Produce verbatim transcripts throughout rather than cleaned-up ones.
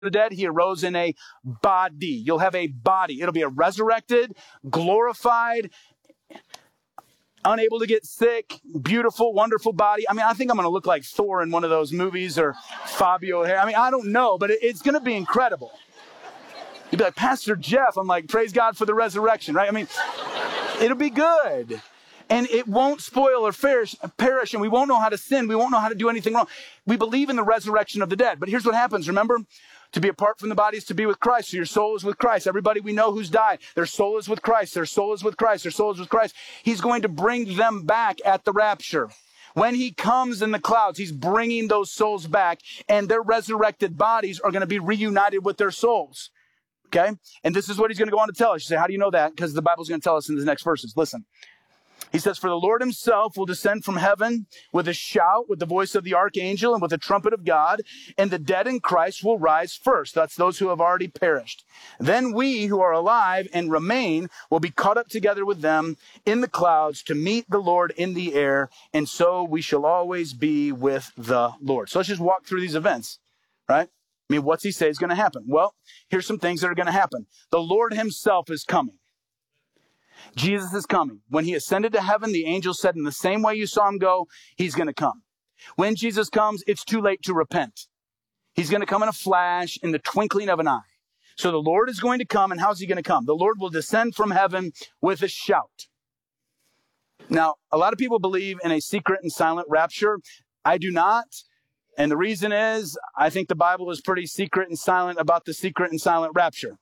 the dead, he arose in a body. You'll have a body. It'll be a resurrected, glorified, unable to get sick, beautiful, wonderful body. I mean, I think I'm going to look like Thor in one of those movies or Fabio. I mean, I don't know, but it, it's going to be incredible. You'd be like, Pastor Jeff. I'm like, praise God for the resurrection, right? I mean, it'll be good. And it won't spoil or perish, perish, and we won't know how to sin. We won't know how to do anything wrong. We believe in the resurrection of the dead. But here's what happens, remember? To be apart from the body is to be with Christ. So your soul is with Christ. Everybody we know who's died, their soul is with Christ. Their soul is with Christ. Their soul is with Christ. He's going to bring them back at the rapture. When he comes in the clouds, he's bringing those souls back, and their resurrected bodies are going to be reunited with their souls. Okay? And this is what he's going to go on to tell us. You say, how do you know that? Because the Bible's going to tell us in the next verses. Listen. He says, for the Lord himself will descend from heaven with a shout, with the voice of the archangel, and with the trumpet of God, and the dead in Christ will rise first. That's those who have already perished. Then we who are alive and remain will be caught up together with them in the clouds to meet the Lord in the air, and so we shall always be with the Lord. So let's just walk through these events, right? I mean, what's he say is going to happen? Well, here's some things that are going to happen. The Lord himself is coming. Jesus is coming. When he ascended to heaven, the angel said, in the same way you saw him go, he's going to come. When Jesus comes, it's too late to repent. He's going to come in a flash, in the twinkling of an eye. So the Lord is going to come, and how's he going to come? The Lord will descend from heaven with a shout. Now, a lot of people believe in a secret and silent rapture. I do not. And the reason is, I think the Bible is pretty secret and silent about the secret and silent rapture.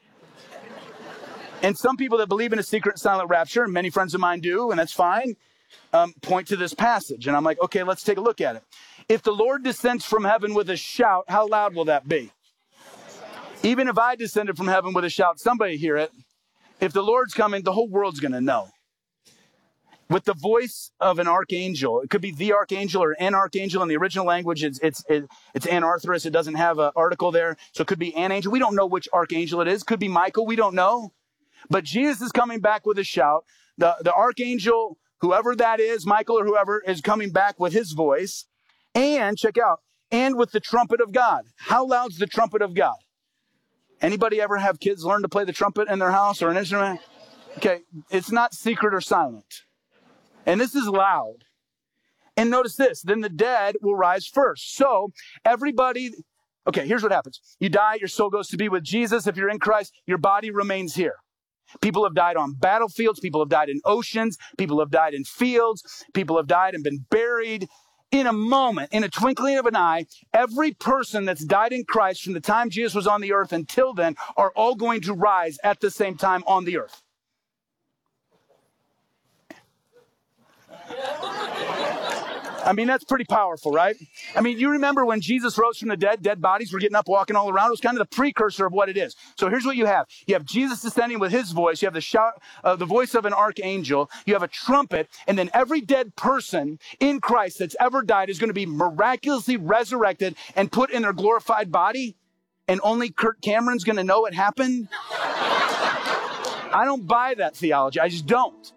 And some people that believe in a secret and silent rapture, and many friends of mine do, and that's fine, um, point to this passage. And I'm like, okay, let's take a look at it. If the Lord descends from heaven with a shout, how loud will that be? Even if I descended from heaven with a shout, somebody hear it. If the Lord's coming, the whole world's going to know. With the voice of an archangel, it could be the archangel or an archangel. In the original language, it's it's it, it's anarthrous. It doesn't have an article there. So it could be an angel. We don't know which archangel it is. Could be Michael. We don't know. But Jesus is coming back with a shout. The, the archangel, whoever that is, Michael or whoever, is coming back with his voice. And, check out, and with the trumpet of God. How loud's the trumpet of God? Anybody ever have kids learn to play the trumpet in their house or an instrument? Okay, it's not secret or silent. And this is loud. And notice this, then the dead will rise first. So, everybody, okay, here's what happens. You die, your soul goes to be with Jesus. If you're in Christ, your body remains here. People have died on battlefields. People have died in oceans. People have died in fields. People have died and been buried. In a moment, in a twinkling of an eye, every person that's died in Christ from the time Jesus was on the earth until then are all going to rise at the same time on the earth. I mean, that's pretty powerful, right? I mean, you remember when Jesus rose from the dead, dead bodies were getting up, walking all around. It was kind of the precursor of what it is. So here's what you have. You have Jesus descending with his voice. You have the shout, uh, the voice of an archangel. You have a trumpet. And then every dead person in Christ that's ever died is going to be miraculously resurrected and put in their glorified body. And only Kirk Cameron's going to know it happened. I don't buy that theology. I just don't.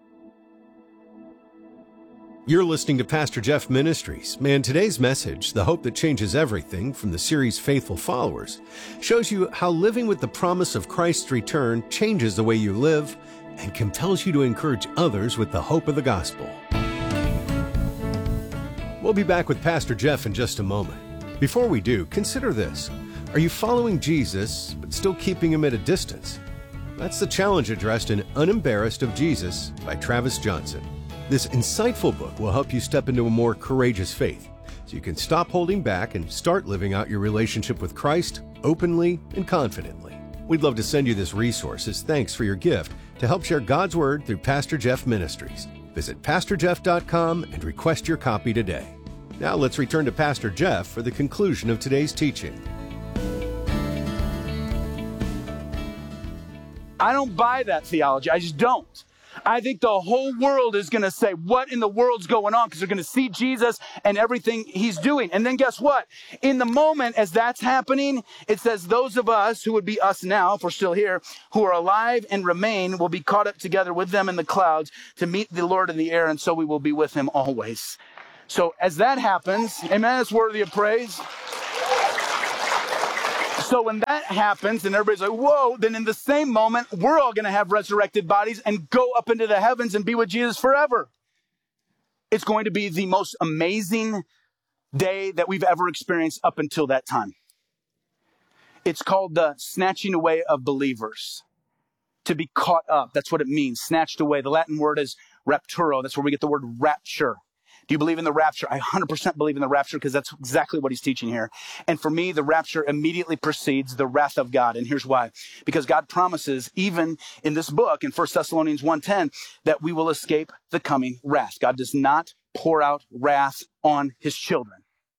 You're listening to Pastor Jeff Ministries, and today's message, The Hope That Changes Everything, from the series Faithful Followers, shows you how living with the promise of Christ's return changes the way you live and compels you to encourage others with the hope of the gospel. We'll be back with Pastor Jeff in just a moment. Before we do, consider this. Are you following Jesus, but still keeping him at a distance? That's the challenge addressed in Unembarrassed of Jesus by Travis Johnson. This insightful book will help you step into a more courageous faith, so you can stop holding back and start living out your relationship with Christ openly and confidently. We'd love to send you this resource as thanks for your gift to help share God's Word through Pastor Jeff Ministries. Visit pastor jeff dot com and request your copy today. Now let's return to Pastor Jeff for the conclusion of today's teaching. I don't buy that theology. I just don't. I think the whole world is going to say, what in the world's going on? Because they're going to see Jesus and everything he's doing. And then guess what? In the moment as that's happening, it says those of us who would be us now, if we're still here, who are alive and remain will be caught up together with them in the clouds to meet the Lord in the air. And so we will be with him always. So as that happens, amen, it's worthy of praise. So when that happens and everybody's like, whoa, then in the same moment, we're all going to have resurrected bodies and go up into the heavens and be with Jesus forever. It's going to be the most amazing day that we've ever experienced up until that time. It's called the snatching away of believers. To be caught up, that's what it means, snatched away. The Latin word is rapturo. That's where we get the word rapture. Do you believe in the rapture? I one hundred percent believe in the rapture because that's exactly what he's teaching here. And for me, the rapture immediately precedes the wrath of God. And here's why. Because God promises, even in this book, in First Thessalonians one ten, that we will escape the coming wrath. God does not pour out wrath on his children.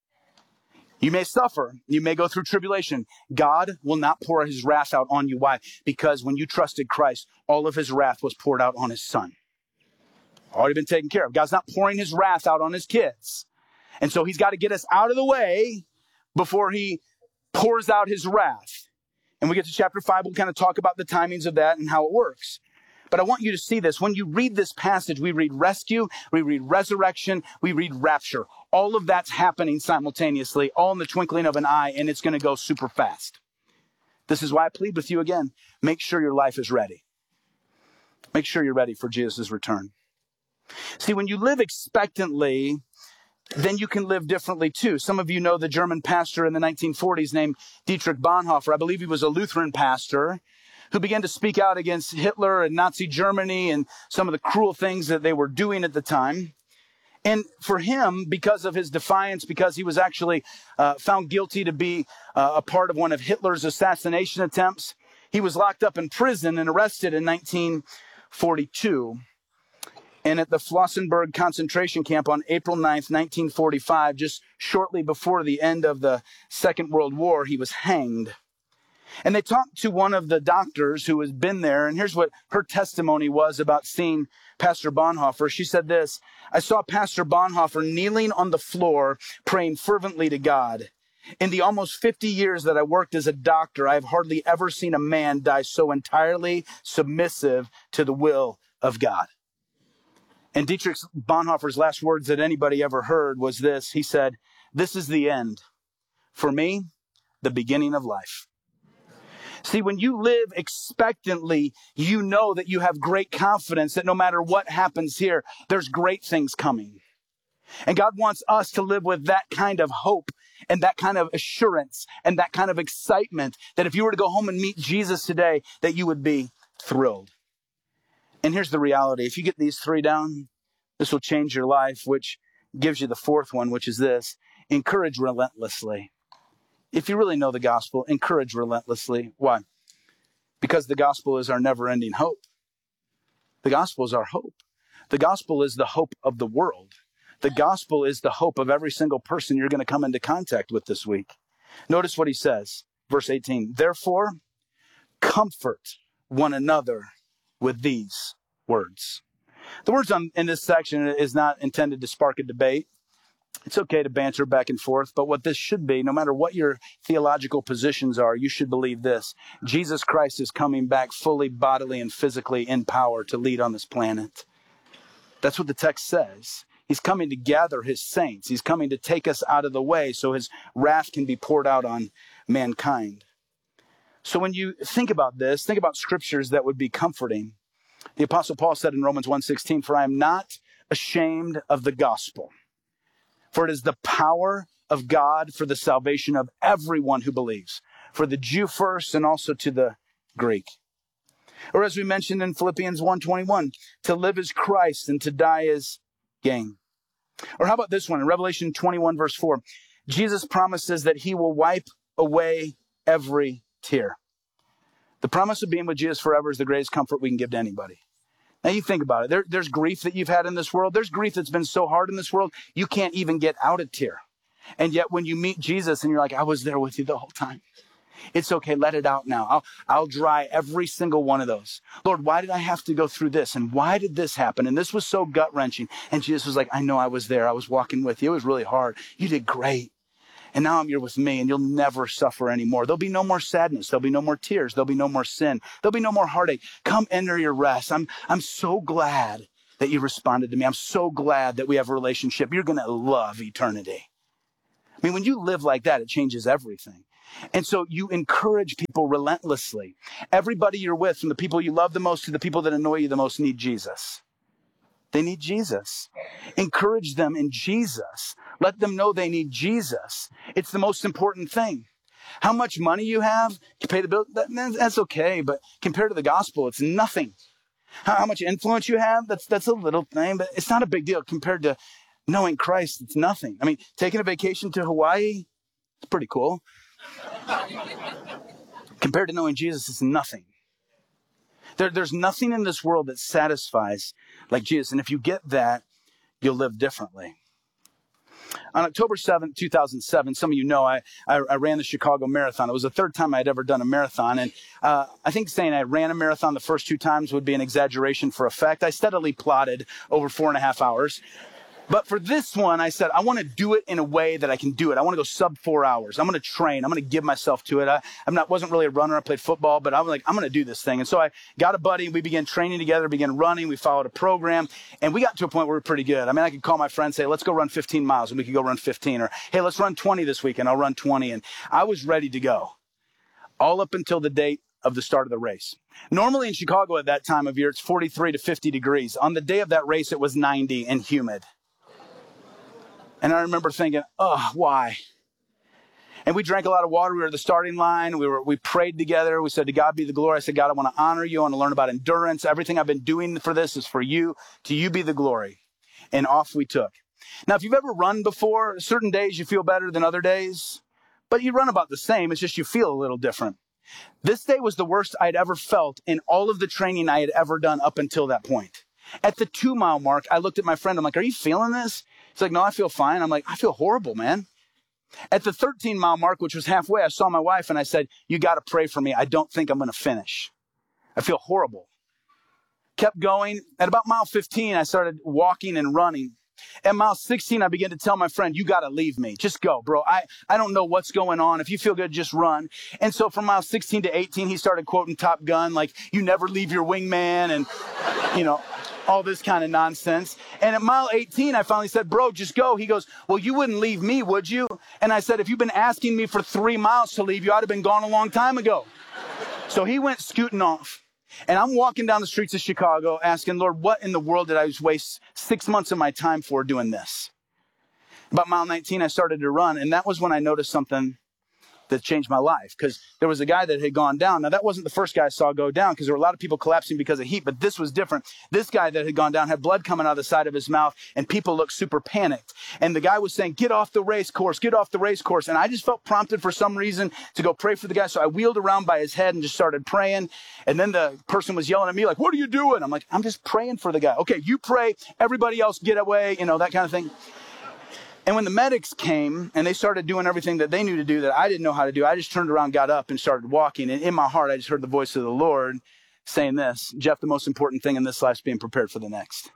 You may suffer. You may go through tribulation. God will not pour his wrath out on you. Why? Because when you trusted Christ, all of his wrath was poured out on his son. Already been taken care of. God's not pouring his wrath out on his kids. And so he's got to get us out of the way before he pours out his wrath. And we get to chapter five, we'll kind of talk about the timings of that and how it works. But I want you to see this. When you read this passage, we read rescue, we read resurrection, we read rapture. All of that's happening simultaneously, all in the twinkling of an eye, and it's going to go super fast. This is why I plead with you again. Make sure your life is ready. Make sure you're ready for Jesus' return. See, when you live expectantly, then you can live differently too. Some of you know the German pastor in the nineteen forties named Dietrich Bonhoeffer. I believe he was a Lutheran pastor who began to speak out against Hitler and Nazi Germany and some of the cruel things that they were doing at the time. And for him, because of his defiance, because he was actually uh, found guilty to be uh, a part of one of Hitler's assassination attempts, he was locked up in prison and arrested in nineteen forty-two. And at the Flossenburg concentration camp on April ninth, nineteen forty-five, just shortly before the end of the Second World War, he was hanged. And they talked to one of the doctors who had been there, and here's what her testimony was about seeing Pastor Bonhoeffer. She said this: I saw Pastor Bonhoeffer kneeling on the floor, praying fervently to God. In the almost fifty years that I worked as a doctor, I have hardly ever seen a man die so entirely submissive to the will of God. And Dietrich Bonhoeffer's last words that anybody ever heard was this. He said, this is the end. For me, the beginning of life. See, when you live expectantly, you know that you have great confidence that no matter what happens here, there's great things coming. And God wants us to live with that kind of hope and that kind of assurance and that kind of excitement that if you were to go home and meet Jesus today, that you would be thrilled. And here's the reality. If you get these three down, this will change your life, which gives you the fourth one, which is this: encourage relentlessly. If you really know the gospel, encourage relentlessly. Why? Because the gospel is our never-ending hope. The gospel is our hope. The gospel is the hope of the world. The gospel is the hope of every single person you're going to come into contact with this week. Notice what he says, verse eighteen. Therefore, comfort one another with these words. The words on, in this section is not intended to spark a debate. It's okay to banter back and forth, but what this should be, no matter what your theological positions are, you should believe this: Jesus Christ is coming back fully, bodily, and physically in power to lead on this planet. That's what the text says. He's coming to gather his saints. He's coming to take us out of the way so his wrath can be poured out on mankind. So when you think about this, think about scriptures that would be comforting. The Apostle Paul said in Romans one sixteen, for I am not ashamed of the gospel, for it is the power of God for the salvation of everyone who believes, for the Jew first and also to the Greek. Or as we mentioned in Philippians one twenty-one, to live is Christ and to die is gain. Or how about this one in Revelation twenty-one verse four? Jesus promises that he will wipe away every tear. The promise of being with Jesus forever is the greatest comfort we can give to anybody. Now you think about it. There, there's grief that you've had in this world. There's grief that's been so hard in this world, you can't even get out a tear. And yet when you meet Jesus and you're like, I was there with you the whole time. It's okay. Let it out now. I'll, I'll dry every single one of those. Lord, why did I have to go through this? And why did this happen? And this was so gut wrenching. And Jesus was like, I know I was there. I was walking with you. It was really hard. You did great. And now I'm here with me, and you'll never suffer anymore. There'll be no more sadness. There'll be no more tears. There'll be no more sin. There'll be no more heartache. Come enter your rest. I'm, I'm so glad that you responded to me. I'm so glad that we have a relationship. You're going to love eternity. I mean, when you live like that, it changes everything. And so you encourage people relentlessly. Everybody you're with, from the people you love the most to the people that annoy you the most, need Jesus. They need Jesus. Encourage them in Jesus. Let them know they need Jesus. It's the most important thing. How much money you have to pay the bill, that, that's okay, but compared to the gospel, it's nothing. How, how much influence you have, that's, that's a little thing, but it's not a big deal compared to knowing Christ. It's nothing. I mean, taking a vacation to Hawaii, it's pretty cool. Compared to knowing Jesus, it's nothing. There, there's nothing in this world that satisfies like Jesus. And if you get that, you'll live differently. On October seventh, two thousand seven, some of you know, I, I, I ran the Chicago Marathon. It was the third time I had ever done a marathon. And uh, I think saying I ran a marathon the first two times would be an exaggeration for effect. I steadily plodded over four and a half hours. But for this one, I said, I want to do it in a way that I can do it. I want to go sub four hours. I'm going to train. I'm going to give myself to it. I, I'm not, wasn't really a runner. I played football, but I was like, I'm going to do this thing. And so I got a buddy. We began training together, began running. We followed a program, and we got to a point where we were pretty good. I mean, I could call my friend, say, let's go run fifteen miles, and we could go run fifteen. Or, hey, let's run twenty this week, and I'll run twenty. And I was ready to go, all up until the date of the start of the race. Normally in Chicago at that time of year, it's forty-three to fifty degrees. On the day of that race, it was ninety and humid. And I remember thinking, oh, why? And we drank a lot of water. We were at the starting line. We were, we prayed together. We said, to God be the glory. I said, God, I want to honor you. I want to learn about endurance. Everything I've been doing for this is for you. To you be the glory. And off we took. Now, if you've ever run before, certain days you feel better than other days, but you run about the same. It's just you feel a little different. This day was the worst I'd ever felt in all of the training I had ever done up until that point. At the two mile mark, I looked at my friend. I'm like, are you feeling this? He's like, no, I feel fine. I'm like, I feel horrible, man. At the thirteen mile mark, which was halfway, I saw my wife and I said, you got to pray for me. I don't think I'm going to finish. I feel horrible. Kept going. At about mile fifteen, I started walking and running. At mile sixteen, I began to tell my friend, you got to leave me. Just go, bro. I, I don't know what's going on. If you feel good, just run. And so from mile sixteen to eighteen, he started quoting Top Gun, like, you never leave your wingman, and, you know, all this kind of nonsense. And at mile eighteen, I finally said, bro, just go. He goes, well, you wouldn't leave me, would you? And I said, if you've been asking me for three miles to leave you, I'd have been gone a long time ago. So he went scooting off. And I'm walking down the streets of Chicago asking, Lord, what in the world did I waste six months of my time for doing this? About mile nineteen, I started to run. And that was when I noticed something that changed my life, because there was a guy that had gone down. Now, that wasn't the first guy I saw go down, because there were a lot of people collapsing because of heat, but this was different. This guy that had gone down had blood coming out of the side of his mouth, and people looked super panicked. And the guy was saying, get off the race course, get off the race course. And I just felt prompted for some reason to go pray for the guy. So I wheeled around by his head and just started praying. And then the person was yelling at me like, what are you doing? I'm like, I'm just praying for the guy. Okay, you pray, everybody else get away, you know, that kind of thing. And when the medics came and they started doing everything that they knew to do that I didn't know how to do, I just turned around, got up, and started walking. And in my heart, I just heard the voice of the Lord saying this, Jeff, the most important thing in this life is being prepared for the next.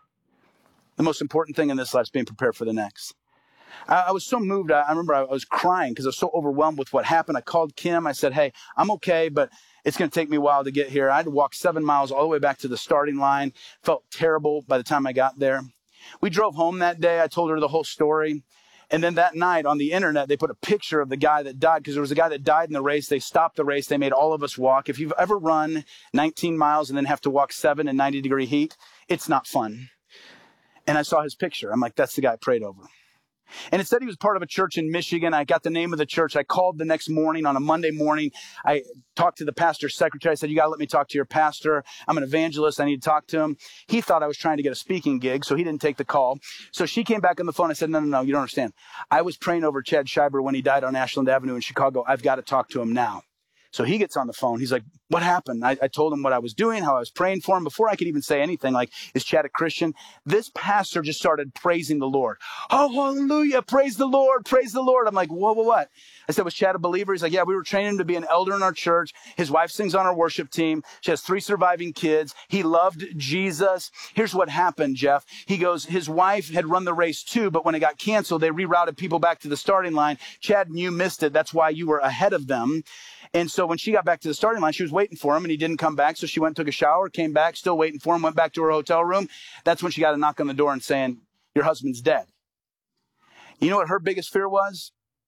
The most important thing in this life is being prepared for the next. I, I was so moved. I, I remember I was crying because I was so overwhelmed with what happened. I called Kim. I said, hey, I'm okay, but it's going to take me a while to get here. I had to walk seven miles all the way back to the starting line. Felt terrible by the time I got there. We drove home that day. I told her the whole story. And then that night on the internet, they put a picture of the guy that died, because there was a guy that died in the race. They stopped the race. They made all of us walk. If you've ever run nineteen miles and then have to walk seven in ninety degree heat, it's not fun. And I saw his picture. I'm like, that's the guy I prayed over. And it said he was part of a church in Michigan. I got the name of the church. I called the next morning on a Monday morning. I talked to the pastor's secretary. I said, you got to let me talk to your pastor. I'm an evangelist. I need to talk to him. He thought I was trying to get a speaking gig, so he didn't take the call. So she came back on the phone. I said, no, no, no, you don't understand. I was praying over Chad Schreiber when he died on Ashland Avenue in Chicago. I've got to talk to him now. So he gets on the phone. He's like, what happened? I, I told him what I was doing, how I was praying for him. Before I could even say anything, like, is Chad a Christian? This pastor just started praising the Lord. Oh, hallelujah. Praise the Lord. Praise the Lord. I'm like, whoa, whoa, what? I said, was Chad a believer? He's like, yeah, we were training him to be an elder in our church. His wife sings on our worship team. She has three surviving kids. He loved Jesus. Here's what happened, Jeff. He goes, his wife had run the race too, but when it got canceled, they rerouted people back to the starting line. Chad and you missed it. That's why you were ahead of them. And so when she got back to the starting line, she was waiting for him, and he didn't come back. So she went and took a shower, came back, still waiting for him, went back to her hotel room. That's when she got a knock on the door and saying, your husband's dead. You know what her biggest fear was?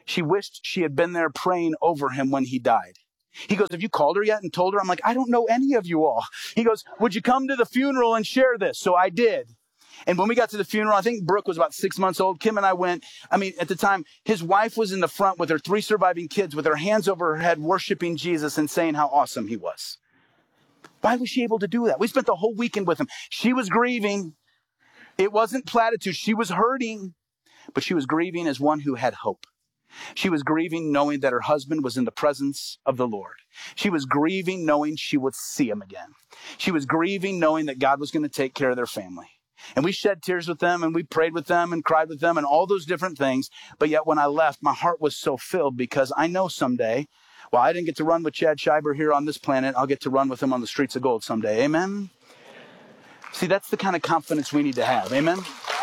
She wished she had been there praying over him when he died. He goes, have you called her yet and told her? I'm like, I don't know any of you all. He goes, would you come to the funeral and share this? So I did. And when we got to the funeral, I think Brooke was about six months old. Kim and I went. I mean, at the time, his wife was in the front with her three surviving kids with her hands over her head, worshiping Jesus and saying how awesome he was. Why was she able to do that? We spent the whole weekend with him. She was grieving. It wasn't platitude. She was hurting, but she was grieving as one who had hope. She was grieving knowing that her husband was in the presence of the Lord. She was grieving knowing she would see him again. She was grieving knowing that God was going to take care of their family. And we shed tears with them, and we prayed with them and cried with them and all those different things. But yet when I left, my heart was so filled because I know someday, while I didn't get to run with Chad Scheiber here on this planet, I'll get to run with him on the streets of gold someday. Amen? See, that's the kind of confidence we need to have. Amen?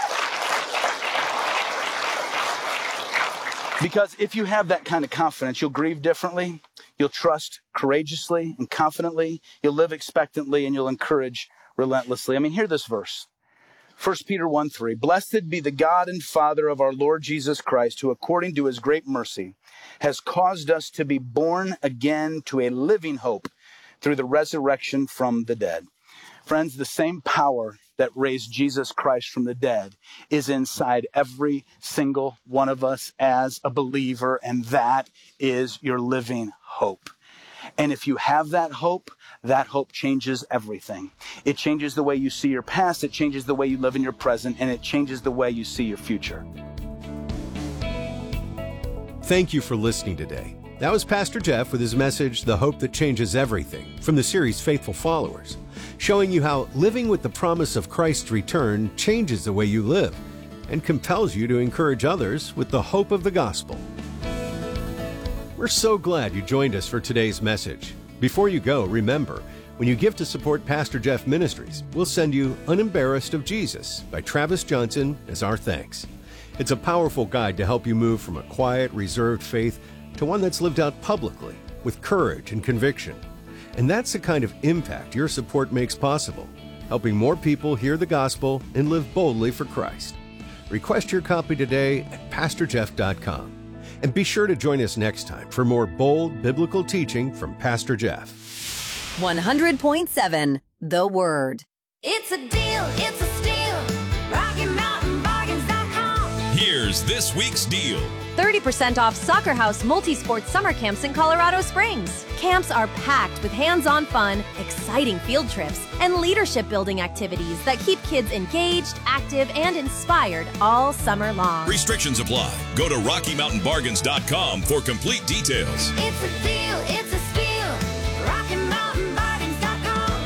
Because if you have that kind of confidence, you'll grieve differently, you'll trust courageously and confidently, you'll live expectantly, and you'll encourage relentlessly. I mean, hear this verse. First Peter one three, blessed be the God and Father of our Lord Jesus Christ, who according to his great mercy has caused us to be born again to a living hope through the resurrection from the dead. Friends, the same power that raised Jesus Christ from the dead is inside every single one of us as a believer, and that is your living hope. And if you have that hope, that hope changes everything. It changes the way you see your past, it changes the way you live in your present, and it changes the way you see your future. Thank you for listening today. That was Pastor Jeff with his message, The Hope That Changes Everything, from the series Faithful Followers, showing you how living with the promise of Christ's return changes the way you live and compels you to encourage others with the hope of the gospel. We're so glad you joined us for today's message. Before you go, remember, when you give to support Pastor Jeff Ministries, we'll send you Unembarrassed of Jesus by Travis Johnson as our thanks. It's a powerful guide to help you move from a quiet, reserved faith to one that's lived out publicly with courage and conviction. And that's the kind of impact your support makes possible, helping more people hear the gospel and live boldly for Christ. Request your copy today at pastor jeff dot com. And be sure to join us next time for more bold biblical teaching from Pastor Jeff. one hundred point seven The Word. It's a deal, it's a steal. Rocky Mountain Bargains dot com. Here's this week's deal. thirty percent off Soccer House multi-sport summer camps in Colorado Springs. Camps are packed with hands-on fun, exciting field trips, and leadership-building activities that keep kids engaged, active, and inspired all summer long. Restrictions apply. Go to Rocky Mountain Bargains dot com for complete details. It's a deal, it's a steal. Rocky Mountain Bargains dot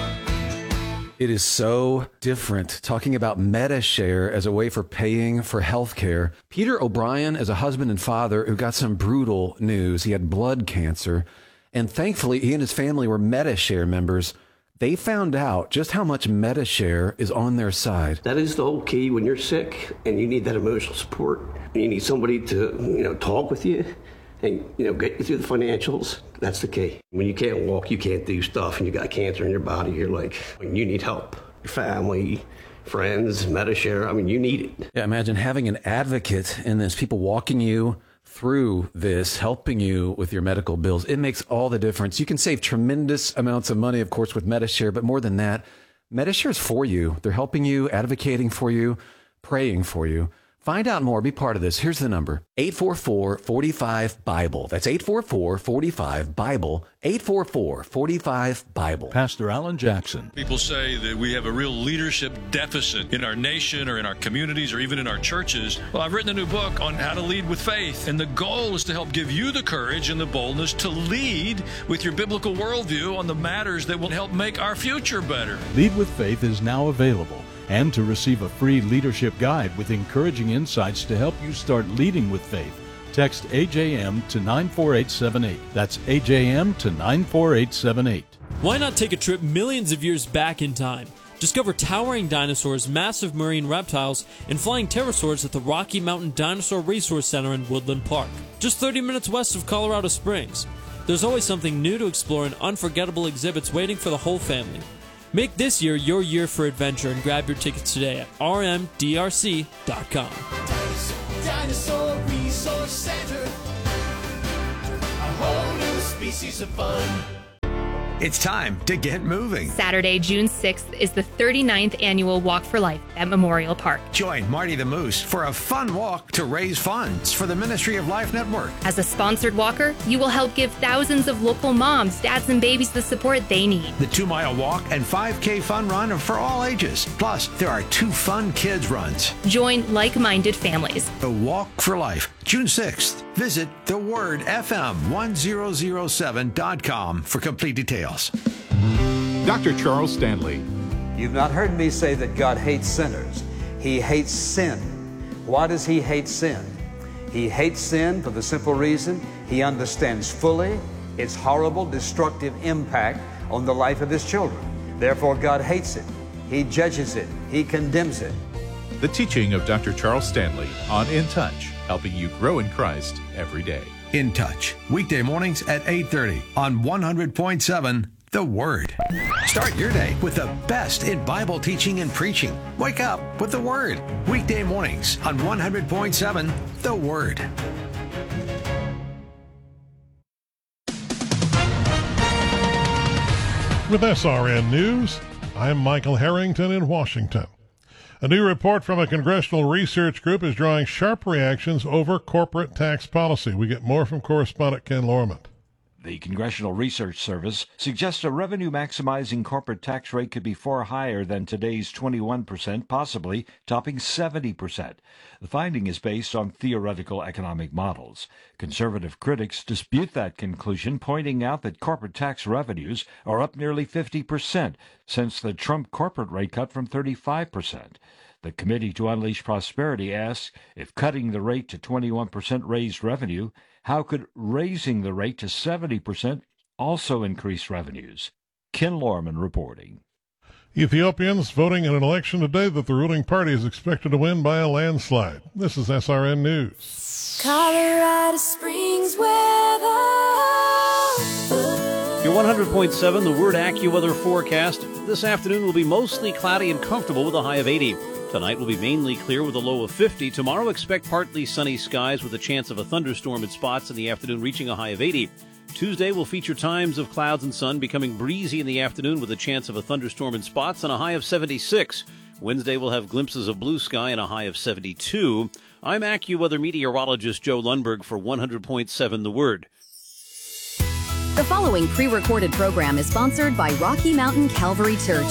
com. It is so different talking about MediShare as a way for paying for health care. Peter O'Brien is a husband and father who got some brutal news. He had blood cancer, and thankfully he and his family were MediShare members. They found out just how much MediShare is on their side. That is the whole key when you're sick and you need that emotional support. You need somebody to, you know, talk with you and, you know, get you through the financials. That's the key. When you can't walk, you can't do stuff, and you got cancer in your body, you're like, when you need help, your family, friends, MediShare, I mean, you need it. Yeah, imagine having an advocate in this, people walking you through this, helping you with your medical bills. It makes all the difference. You can save tremendous amounts of money, of course, with MediShare, but more than that, MediShare is for you. They're helping you, advocating for you, praying for you. Find out more. Be part of this. Here's the number. eight four four, four five, BIBLE. That's eight four four, four five, BIBLE. eight four four, four five, BIBLE. Pastor Alan Jackson. People say that we have a real leadership deficit in our nation or in our communities or even in our churches. Well, I've written a new book on how to lead with faith, and the goal is to help give you the courage and the boldness to lead with your biblical worldview on the matters that will help make our future better. Lead with Faith is now available. And to receive a free leadership guide with encouraging insights to help you start leading with faith, text A J M to nine four eight seven eight. That's A J M to nine four eight seven eight. Why not take a trip millions of years back in time? Discover towering dinosaurs, massive marine reptiles, and flying pterosaurs at the Rocky Mountain Dinosaur Resource Center in Woodland Park, just thirty minutes west of Colorado Springs. There's always something new to explore and unforgettable exhibits waiting for the whole family. Make this year your year for adventure and grab your tickets today at R M D R C dot com. Dinosaur Resource Center, Reese's of fun. It's time to get moving. Saturday, June sixth is the thirty-ninth annual Walk for Life at Memorial Park. Join Marty the Moose for a fun walk to raise funds for the Ministry of Life Network. As a sponsored walker, you will help give thousands of local moms, dads, and babies the support they need. The two-mile walk and five K fun run are for all ages. Plus, there are two fun kids runs. Join like-minded families. The Walk for Life, June sixth. Visit the word f m one thousand seven dot com for complete details. Doctor Charles Stanley. You've not heard me say that God hates sinners. He hates sin. Why does he hate sin? He hates sin for the simple reason he understands fully its horrible, destructive impact on the life of his children. Therefore, God hates it. He judges it. He condemns it. The teaching of Doctor Charles Stanley on In Touch, helping you grow in Christ every day. In Touch, weekday mornings at eight thirty on one hundred point seven The Word. Start your day with the best in Bible teaching and preaching. Wake up with The Word. Weekday mornings on one hundred point seven The Word. With S R N News, I'm Michael Harrington in Washington. A new report from a congressional research group is drawing sharp reactions over corporate tax policy. We get more from correspondent Ken Lorman. The Congressional Research Service suggests a revenue-maximizing corporate tax rate could be far higher than today's twenty-one percent, possibly topping seventy percent. The finding is based on theoretical economic models. Conservative critics dispute that conclusion, pointing out that corporate tax revenues are up nearly fifty percent since the Trump corporate rate cut from thirty-five percent. The Committee to Unleash Prosperity asks, if cutting the rate to twenty-one percent raised revenue, how could raising the rate to seventy percent also increase revenues? Ken Lorman reporting. Ethiopians voting in an election today that the ruling party is expected to win by a landslide. This is S R N News. Colorado Springs weather. Your one hundred point seven, the Word AccuWeather forecast. This afternoon will be mostly cloudy and comfortable with a high of eighty. Tonight will be mainly clear with a low of fifty. Tomorrow, expect partly sunny skies with a chance of a thunderstorm in spots in the afternoon, reaching a high of eighty. Tuesday will feature times of clouds and sun, becoming breezy in the afternoon with a chance of a thunderstorm in spots and a high of seventy-six. Wednesday will have glimpses of blue sky and a high of seventy-two. I'm AccuWeather meteorologist Joe Lundberg for one hundred point seven The Word. The following pre-recorded program is sponsored by Rocky Mountain Calvary Church.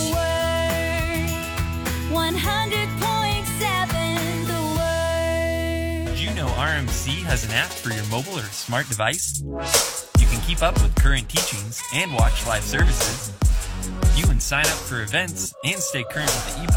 one hundred point seven The Word. Did you know R M C has an app for your mobile or smart device? You can keep up with current teachings and watch live services. You can sign up for events and stay current with the ebook